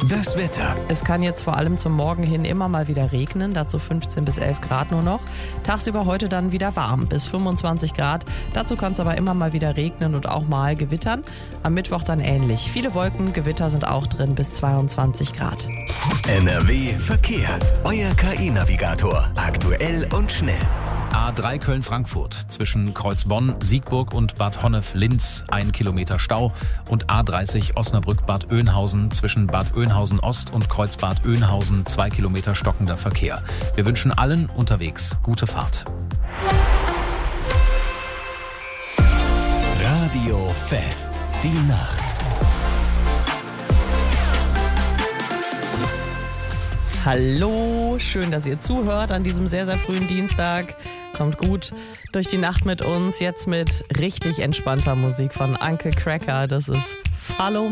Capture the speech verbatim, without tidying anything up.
Das Wetter. Es kann jetzt vor allem zum Morgen hin immer mal wieder regnen, dazu fünfzehn bis elf Grad nur noch. Tagsüber heute dann wieder warm, bis fünfundzwanzig Grad. Dazu kann es aber immer mal wieder regnen und auch mal gewittern. Am Mittwoch dann ähnlich. Viele Wolken, Gewitter sind auch drin, bis zweiundzwanzig Grad. N R W Verkehr. Euer K I-Navigator. Aktuell und schnell. A drei Köln-Frankfurt zwischen Kreuzbonn, Siegburg und Bad Honnef-Linz ein Kilometer Stau und A dreißig Osnabrück-Bad Oeynhausen zwischen Bad Oeynhausen-Ost und Kreuzbad Oeynhausen zwei Kilometer stockender Verkehr. Wir wünschen allen unterwegs gute Fahrt. Radio Fest. Die Nacht. Hallo, schön, dass ihr zuhört an diesem sehr, sehr frühen Dienstag. Kommt gut durch die Nacht mit uns, jetzt mit richtig entspannter Musik von Uncle Cracker. Das ist Follow